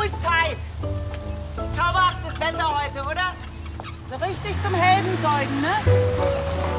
ruhig Zeit. Zauberhaftes Wetter heute, oder? So richtig zum Heldensäugen, ne?